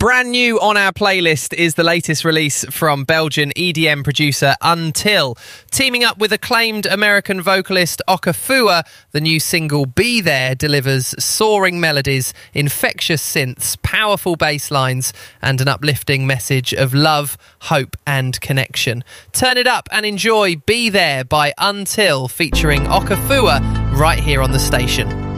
Brand new on our playlist is the latest release from Belgian EDM producer Until. Teaming up with acclaimed American vocalist Okafua, the new single Be There delivers soaring melodies, infectious synths, powerful bass lines, and an uplifting message of love, hope, and connection. Turn it up and enjoy Be There by Until featuring Okafua right here on the station.